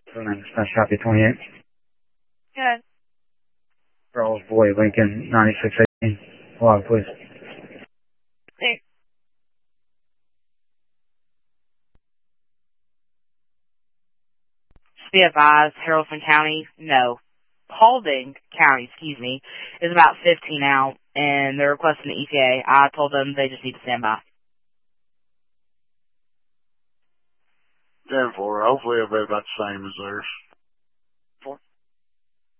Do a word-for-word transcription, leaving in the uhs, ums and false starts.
Dispatch copy twenty-eight. Good. Charles Boy, Lincoln, ninety-six eighteen. Log, please. Thanks. Just be advised, Haralson County, no. Paulding County, excuse me, is about fifteen out, and they're requesting the E T A. I told them they just need to stand by. ten four, hopefully it'll be about the same as theirs.